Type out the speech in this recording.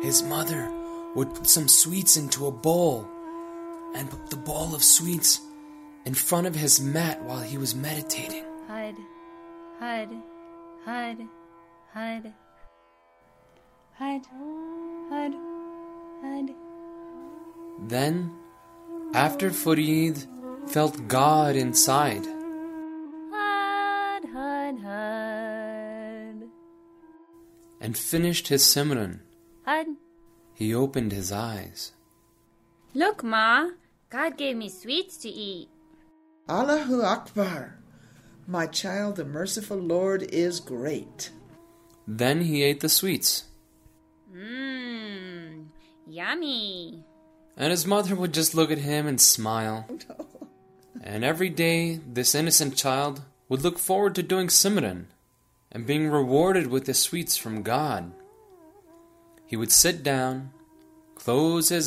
his mother would put some sweets into a bowl and put the bowl of sweets in front of his mat while he was meditating. Hud, Hud, Hud, Hud, Hud, Hud, Hud. Then, after Farid felt God inside, Hud, Hud, Hud, and finished his Simran, Hud. he opened his eyes. Look, Ma, God gave me sweets to eat. Allahu Akbar! My child, the merciful Lord is great. Then he ate the sweets, Mmm, yummy. and his mother would just look at him and smile. And every day, this innocent child would look forward to doing Simran and being rewarded with the sweets from God. He would sit down, close his